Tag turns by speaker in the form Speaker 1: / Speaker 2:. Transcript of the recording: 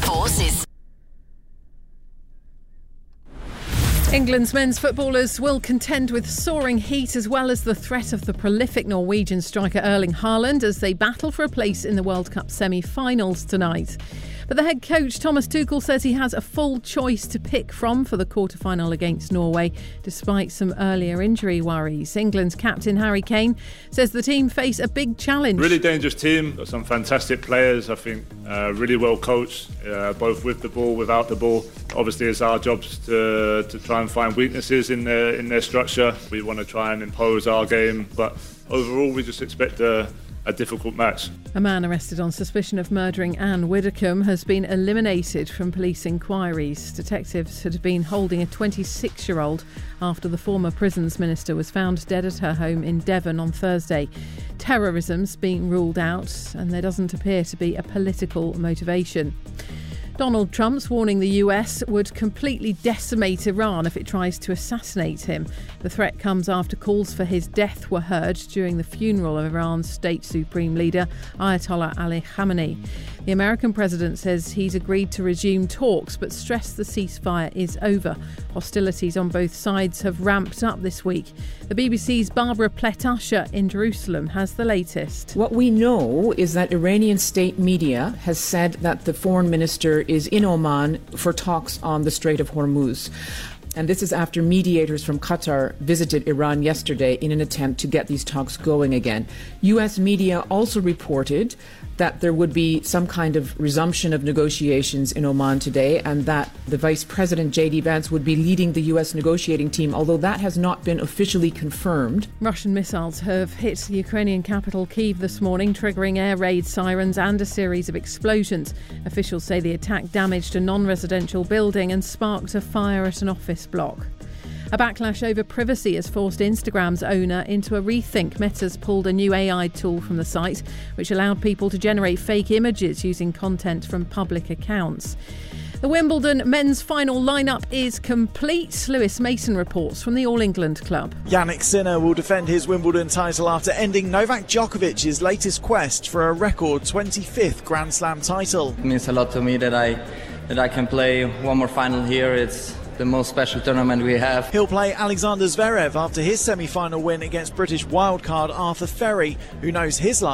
Speaker 1: Forces.
Speaker 2: England's men's footballers will contend with soaring heat as well as the threat of the prolific Norwegian striker Erling Haaland as they battle for a place in the World Cup semi-finals tonight. But the head coach Thomas Tuchel says he has a full choice to pick from for the quarter-final against Norway, despite some earlier injury worries. England's captain Harry Kane says the team face a big challenge.
Speaker 3: Really dangerous team, got some fantastic players, I think, really well coached, both with the ball, without the ball. Obviously it's our jobs to try and find weaknesses in their structure. We want to try and impose our game, but overall we just expect a difficult match.
Speaker 2: A man arrested on suspicion of murdering Anne Widdecombe has been eliminated from police inquiries. Detectives had been holding a 26-year-old after the former prisons minister was found dead at her home in Devon on Thursday. Terrorism's been ruled out and there doesn't appear to be a political motivation. Donald Trump's warning the US would completely decimate Iran if it tries to assassinate him. The threat comes after calls for his death were heard during the funeral of Iran's state supreme leader, Ayatollah Ali Khamenei. The American president says he's agreed to resume talks but stressed the ceasefire is over. Hostilities on both sides have ramped up this week. The BBC's Barbara Pletasher in Jerusalem has the latest.
Speaker 4: What we know is that Iranian state media has said that the foreign minister is in Oman for talks on the Strait of Hormuz. And this is after mediators from Qatar visited Iran yesterday in an attempt to get these talks going again. US media also reported that there would be some kind of resumption of negotiations in Oman today and that the Vice President J.D. Vance would be leading the US negotiating team, although that has not been officially confirmed.
Speaker 2: Russian missiles have hit the Ukrainian capital Kyiv this morning, triggering air raid sirens and a series of explosions. Officials say the attack damaged a non-residential building and sparked a fire at an office block. A backlash over privacy has forced Instagram's owner into a rethink. Meta's pulled a new AI tool from the site, which allowed people to generate fake images using content from public accounts. The Wimbledon men's final lineup is complete. Lewis Mason reports from the All England club.
Speaker 5: Jannik Sinner will defend his Wimbledon title after ending Novak Djokovic's latest quest for a record 25th Grand Slam title.
Speaker 6: It means a lot to me that I can play one more final here. It's the most special tournament we have.
Speaker 5: He'll play Alexander Zverev after his semi-final win against British wildcard Arthur Ferry, who knows his life